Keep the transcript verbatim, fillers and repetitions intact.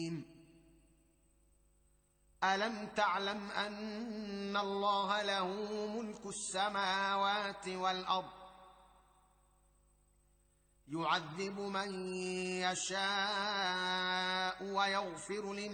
ألم تعلم أن الله له ملك السماوات والأرض يعذب من يشاء ويغفر لمن